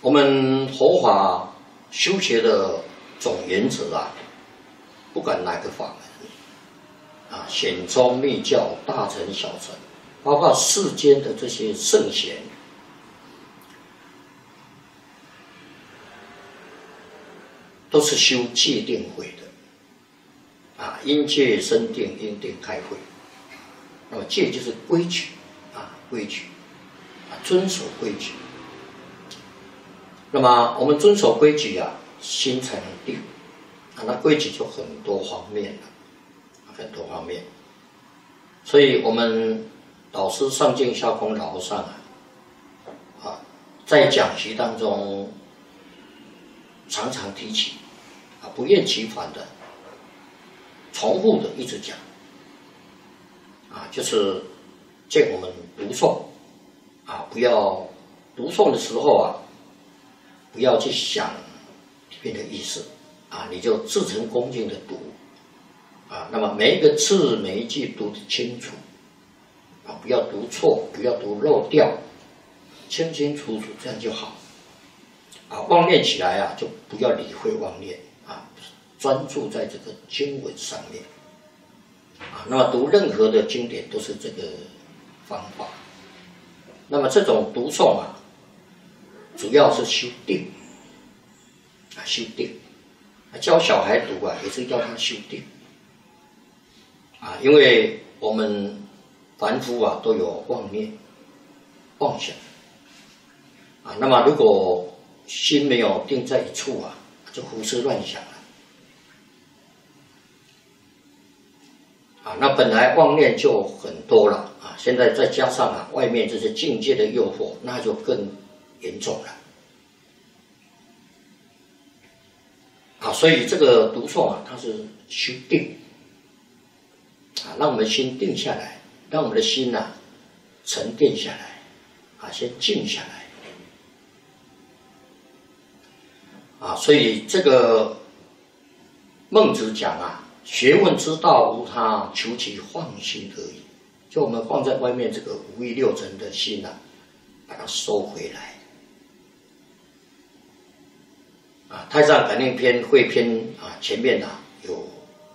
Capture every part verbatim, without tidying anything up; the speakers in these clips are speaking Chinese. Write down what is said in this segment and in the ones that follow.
我们佛法修学的总原则啊，不管哪个法门啊，显宗密教、大乘小乘，包括世间的这些圣贤，都是修戒定慧的啊，因戒生定，因定开慧。那么戒就是规矩啊，规矩啊，遵守规矩。那么我们遵守规矩啊，心才能定啊。那规矩就很多方面了，很多方面。所以我们老师上敬下空老和尚啊，啊，在讲习当中常常提起啊，不厌其烦的、重复的一直讲啊，就是见我们读诵啊，不要读诵的时候啊。不要去想里面的意思啊，你就自诚恭敬的读啊。那么每一个字每一句读得清楚啊，不要读错，不要读漏掉，清清楚楚，这样就好啊。妄念起来啊，就不要理会妄念啊，专注在这个经文上面啊。那么读任何的经典都是这个方法。那么这种读诵啊，主要是修定啊，修定啊，教小孩读啊，也是要他修定啊，因为我们凡夫啊都有妄念、妄想啊，那么如果心没有定在一处啊，就胡思乱想了啊，那本来妄念就很多了啊，现在再加上啊外面这些境界的诱惑，那就更严重了啊，所以这个读诵啊，它是修定啊，让我们心定下来，让我们的心呐、啊、沉淀下来啊，先静下来啊，所以这个孟子讲啊，学问之道无他，求其放心而已。就我们放在外面这个五欲六尘的心啊，把它收回来。啊，太上感应篇汇篇啊，前面啊有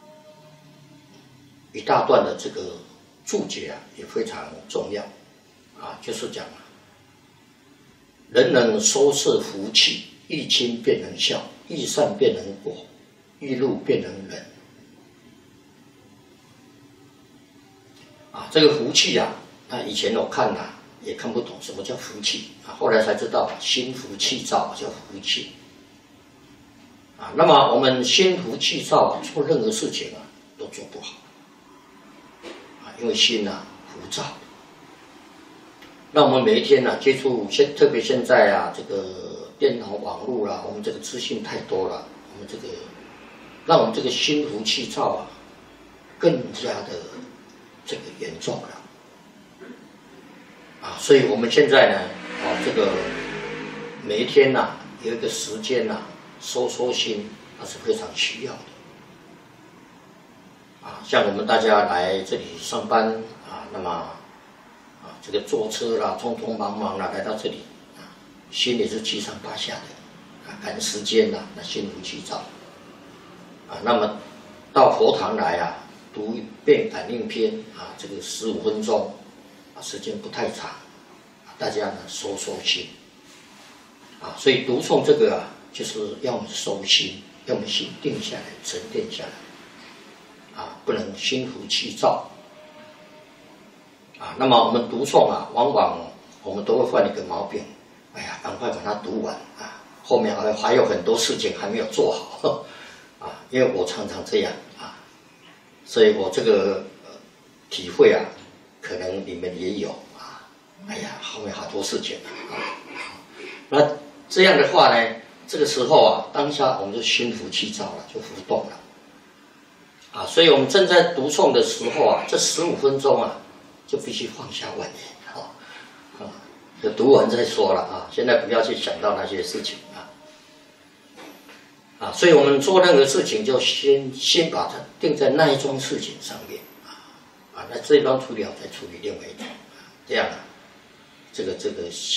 一大段的这个注解啊，也非常重要啊，就是讲啊，人能收摄福气，欲亲便能孝，欲善便能果，欲怒便能忍。啊，这个福气啊，那以前我看啊也看不懂什么叫福气啊，后来才知道心浮气躁叫福气。啊，那么我们心浮气躁啊，做任何事情啊都做不好啊，因为心啊浮躁。那我们每一天呢、啊、接触现，特别现在啊这个电脑网络啦、啊，我们这个资讯太多了，我们这个让我们这个心浮气躁啊更加的这个严重了啊，所以我们现在呢啊这个每一天呐、啊、有一个时间呐、啊。收收心，那是非常需要的啊！像我们大家来这里上班啊，那么啊，这个坐车啦，匆匆忙忙啦，来到这里啊，心也是七上八下的啊，赶时间啦，那心浮气躁啊。那么到佛堂来啊，读一遍感应篇啊，这个十五分钟啊，时间不太长，大家呢收收心啊。所以读诵这个啊。就是要我们收心，要我们心定下来、沉淀下来，啊，不能心浮气躁，啊。那么我们读诵啊，往往我们都会犯一个毛病，哎呀，赶快把它读完啊，后面还还有很多事情还没有做好，啊，因为我常常这样啊，所以我这个、呃、体会啊，可能你们也有啊，哎呀，后面好多事情啊，那这样的话呢？这个时候啊，当下我们就心浮气躁了，就浮动了，啊，所以我们正在读诵的时候啊，这十五分钟啊，就必须放下妄念，啊，啊，就读完再说了啊，现在不要去想到那些事情啊，啊，所以我们做任何事情就先先把它定在那一桩事情上面啊，啊，那这一桩处理好再处理另外一桩，这样啊，这个这个。